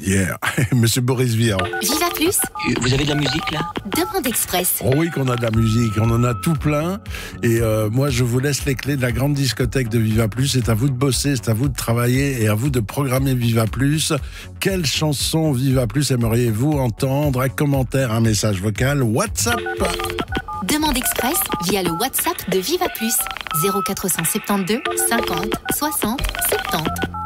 Yeah, Monsieur Boris Vian. Viva Plus, Vous avez de la musique là? demande express. Oh oui qu'on a de la musique, on en a tout plein. Et moi je vous laisse les clés de la grande discothèque de Viva Plus. C'est à vous de bosser, c'est à vous de travailler et à vous de programmer Viva Plus. Quelle chanson Viva Plus aimeriez-vous entendre? Un commentaire, un message vocal, WhatsApp. Demande express via le WhatsApp de Viva Plus 0472 50 60 70.